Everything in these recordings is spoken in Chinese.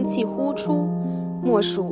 气呼出，默数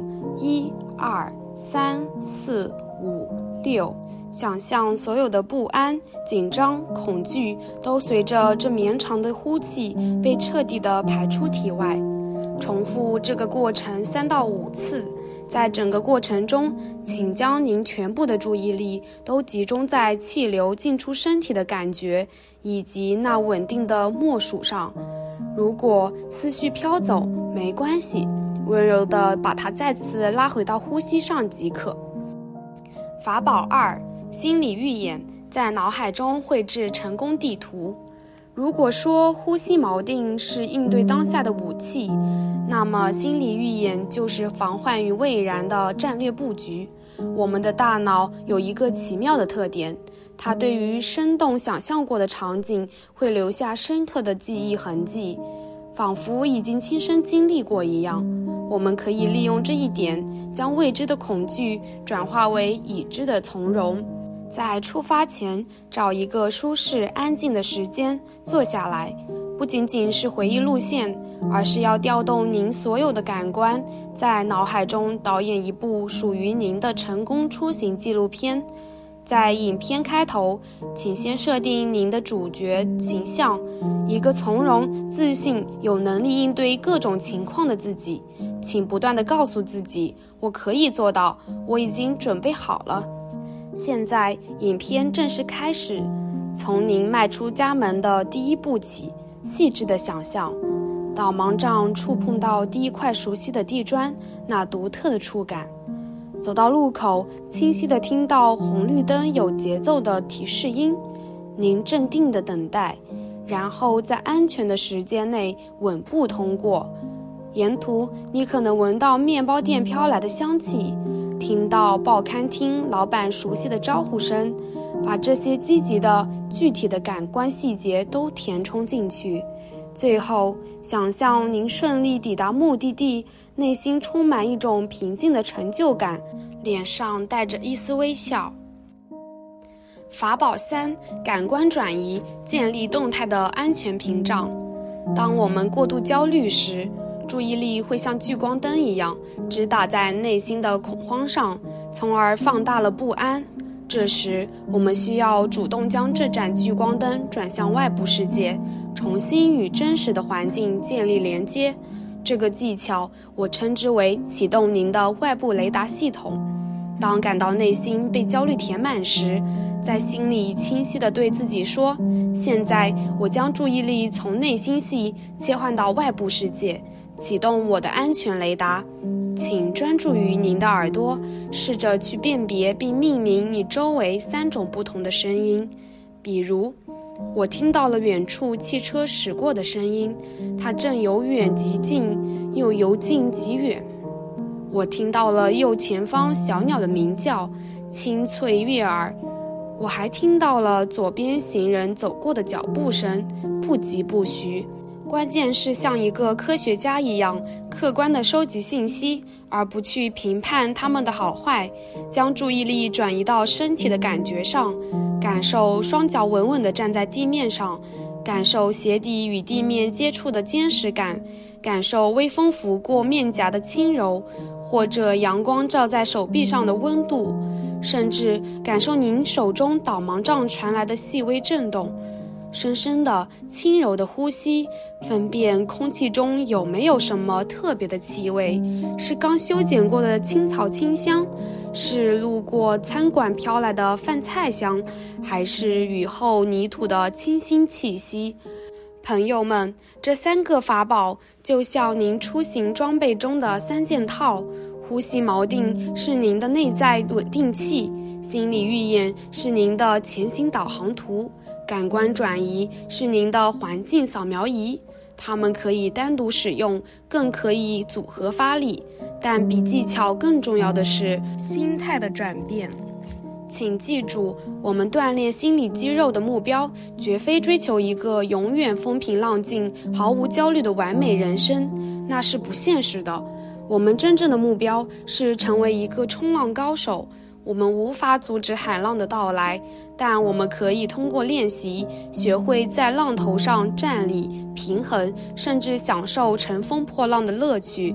1、2、3、4、5、6，想象所有的不安、紧张、恐惧都随着这绵长的呼气被彻底地排出体外。重复这个过程3到5次，在整个过程中，请将您全部的注意力都集中在气流进出身体的感觉以及那稳定的默数上。如果思绪飘走，没关系，温柔地把它再次拉回到呼吸上即可。法宝2：心理预演，在脑海中绘制成功地图。如果说呼吸锚定是应对当下的武器，那么心理预演就是防患于未然的战略布局。我们的大脑有一个奇妙的特点，它对于生动想象过的场景会留下深刻的记忆痕迹，仿佛已经亲身经历过一样。我们可以利用这一点，将未知的恐惧转化为已知的从容。在出发前，找一个舒适安静的时间坐下来，不仅仅是回忆路线，而是要调动您所有的感官，在脑海中导演一部属于您的成功出行纪录片。在影片开头，请先设定您的主角形象，一个从容、自信、有能力应对各种情况的自己。请不断地告诉自己，我可以做到，我已经准备好了。现在，影片正式开始。从您迈出家门的第一步起，细致的想象，导盲杖触碰到第一块熟悉的地砖，那独特的触感。走到路口，清晰地听到红绿灯有节奏的提示音。您镇定地等待，然后在安全的时间内稳步通过。沿途，你可能闻到面包店飘来的香气，听到报刊厅老板熟悉的招呼声，把这些积极的、具体的感官细节都填充进去。最后，想象您顺利抵达目的地，内心充满一种平静的成就感，脸上带着一丝微笑。法宝3：感官转移，建立动态的安全屏障。当我们过度焦虑时，注意力会像聚光灯一样，只打在内心的恐慌上，从而放大了不安。这时，我们需要主动将这盏聚光灯转向外部世界，重新与真实的环境建立连接。这个技巧，我称之为启动您的外部雷达系统。当感到内心被焦虑填满时，在心里清晰地对自己说：现在我将注意力从内心戏切换到外部世界，启动我的安全雷达。请专注于您的耳朵，试着去辨别并命名你周围3种不同的声音。比如，我听到了远处汽车驶过的声音，它正由远及近，又由近及远。我听到了右前方小鸟的鸣叫，清脆悦耳。我还听到了左边行人走过的脚步声，不疾不徐。关键是像一个科学家一样，客观地收集信息，而不去评判它们的好坏，将注意力转移到身体的感觉上，感受双脚稳稳地站在地面上，感受鞋底与地面接触的坚实感，感受微风拂过面颊的轻柔，或者阳光照在手臂上的温度，甚至感受您手中导盲杖传来的细微震动。深深的、轻柔的呼吸，分辨空气中有没有什么特别的气味，是刚修剪过的青草清香，是路过餐馆飘来的饭菜香，还是雨后泥土的清新气息。朋友们，这3个法宝就像您出行装备中的3件套。呼吸锚定是您的内在稳定器，心理预演是您的前行导航图，感官转移是您的环境扫描仪。它们可以单独使用，更可以组合发力，但比技巧更重要的是心态的转变。请记住，我们锻炼心理肌肉的目标，绝非追求一个永远风平浪静、毫无焦虑的完美人生，那是不现实的。我们真正的目标是成为一个冲浪高手。我们无法阻止海浪的到来，但我们可以通过练习，学会在浪头上站立、平衡，甚至享受乘风破浪的乐趣。